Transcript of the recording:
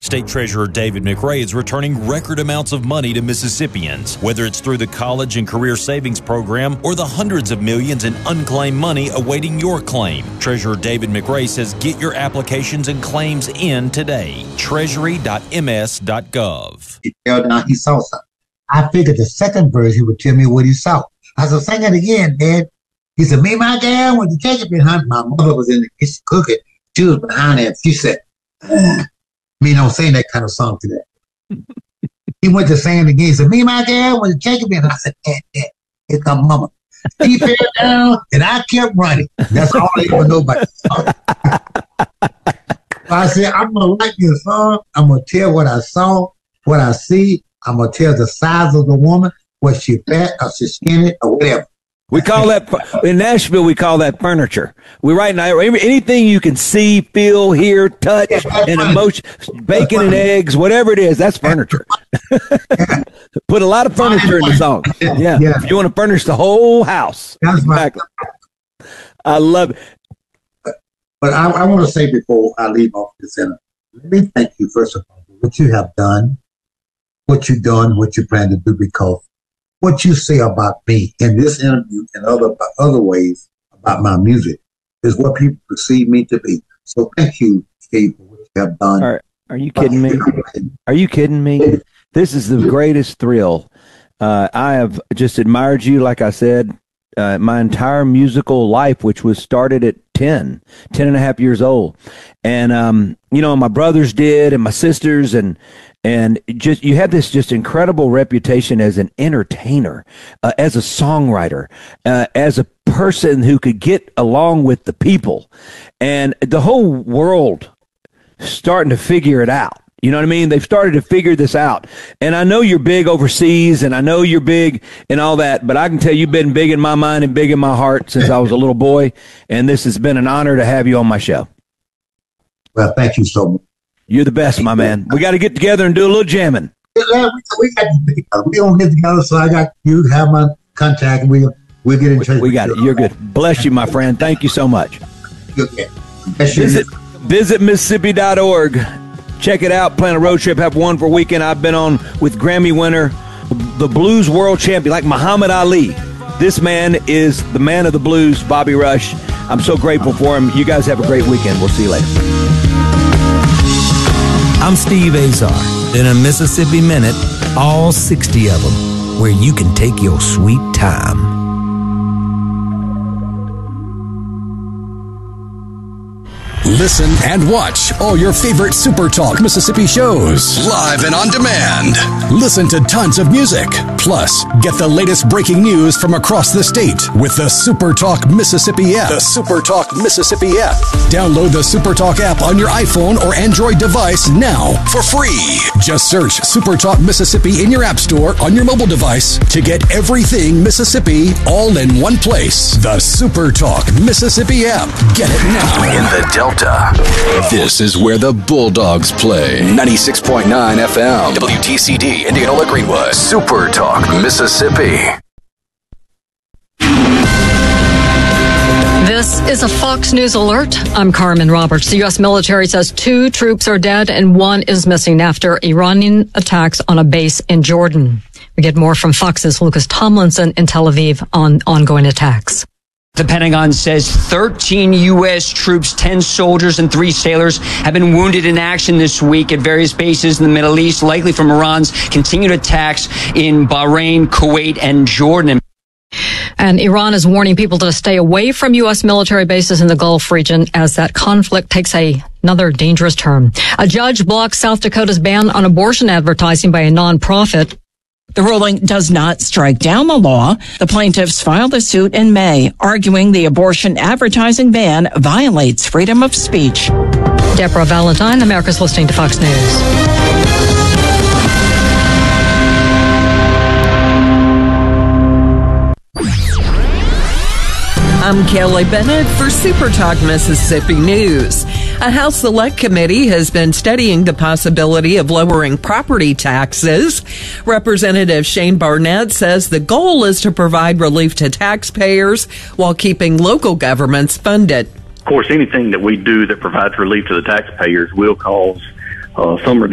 State Treasurer David McRae is returning record amounts of money to Mississippians, whether it's through the College and Career Savings Program or the hundreds of millions in unclaimed money awaiting your claim. Treasurer David McRae says get your applications and claims in today. Treasury.ms.gov. He fell down, he saw something. I figured the second verse he would tell me what he saw. I said, sing it again, Dad. He said, me, my gal, when you take it behind, my mother was in the kitchen cooking. She was behind that. She said, me don't sing that kind of song today. He went to sing it again. He said, me, my gal, when you take it behind. I said, Dad, here come mama. He fell down, and I kept running. That's all I ever know about the song. I said, I'm going to like this song. I'm going to tell what I saw, what I see. I'm going to tell the size of the woman, was she fat or she skinny or whatever. We call that, in Nashville, we call that furniture. We right now, anything you can see, feel, hear, touch, and emotion, bacon and eggs, whatever it is, that's furniture. Put a lot of furniture in the song. Yeah. If you want to furnish the whole house. That's exactly. I love it. But I want to say before I leave off this center, let me thank you, first of all, for what you have done, what you've done, what you plan to do, because what you say about me in this interview and other ways about my music is what people perceive me to be. So thank you, Steve, for what you have done. Are you kidding me? Are you kidding me? This is the greatest thrill. I have just admired you, like I said, my entire musical life, which was started at 10 and a half years old. And, my brothers did and my sisters and just, you have this just incredible reputation as an entertainer, as a songwriter, as a person who could get along with the people, and the whole world starting to figure it out. You know what I mean? They've started to figure this out. And I know you're big overseas, and I know you're big and all that, but I can tell you've been big in my mind and big in my heart since I was a little boy, and this has been an honor to have you on my show. Well, thank you so much. You're the best, my man. We got to get together and do a little jamming. Yeah, we got to get together. We don't get together, so I got you have my contact, and we'll get in touch. We got it. You're good. Bless you, my friend. Thank you so much. Okay. Visit Mississippi.org. Check it out. Plan a road trip. Have one for a weekend. I've been on with Grammy winner, the blues world champion, like Muhammad Ali. This man is the man of the blues, Bobby Rush. I'm so grateful for him. You guys have a great weekend. We'll see you later. I'm Steve Azar. In a Mississippi Minute, all 60 of them, where you can take your sweet time. Listen and watch all your favorite Super Talk Mississippi shows live and on demand. Listen to tons of music. Plus, get the latest breaking news from across the state with the Super Talk Mississippi app. The Super Talk Mississippi app. Download the Super Talk app on your iPhone or Android device now for free. Just search Super Talk Mississippi in your app store on your mobile device to get everything Mississippi all in one place. The Super Talk Mississippi app. Get it now. In the Delta. This is where the Bulldogs play. 96.9 FM. WTCD, Indianola Greenwood. Super Talk, Mississippi. This is a Fox News alert. I'm Carmen Roberts. The U.S. military says 2 troops are dead and 1 is missing after Iranian attacks on a base in Jordan. We get more from Fox's Lucas Tomlinson in Tel Aviv on ongoing attacks. The Pentagon says 13 U.S. troops, 10 soldiers, and 3 sailors have been wounded in action this week at various bases in the Middle East, likely from Iran's continued attacks in Bahrain, Kuwait, and Jordan. And Iran is warning people to stay away from U.S. military bases in the Gulf region as that conflict takes another dangerous turn. A judge blocked South Dakota's ban on abortion advertising by a nonprofit. The ruling does not strike down the law. The plaintiffs filed a suit in May, arguing the abortion advertising ban violates freedom of speech. Deborah Valentine, America's listening to Fox News. I'm Kelly Bennett for Super Talk Mississippi News. A House Select Committee has been studying the possibility of lowering property taxes. Representative Shane Barnett says the goal is to provide relief to taxpayers while keeping local governments funded. Of course, anything that we do that provides relief to the taxpayers will cause some